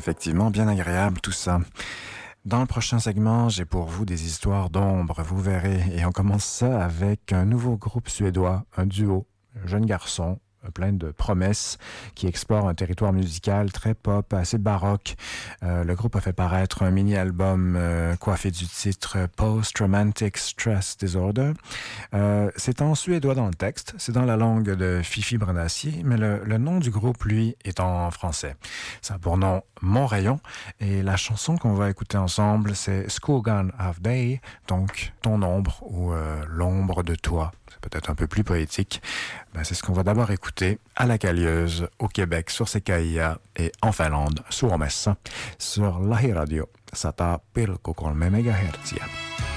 effectivement bien agréable tout ça. Dans le prochain segment, j'ai pour vous des histoires d'ombre, vous verrez. Et on commence ça avec un nouveau groupe suédois, un duo, un jeune garçon, plein de promesses, qui explore un territoire musical très pop, assez baroque. Le groupe a fait paraître un mini-album coiffé du titre Post-Traumatic Stress Disorder. C'est en suédois dans le texte, c'est dans la langue de Fifi Brendacier, mais le nom du groupe, lui, est en français. Ça a pour nom Mon Rayon, et la chanson qu'on va écouter ensemble, c'est Skogan of Day, donc ton ombre ou l'ombre de toi. C'est peut-être un peu plus poétique. C'est ce qu'on va d'abord écouter à la Callieuse, au Québec, sur CKIA, et en Finlande, Suomessa, sur Lahiradio 100,3 MHz.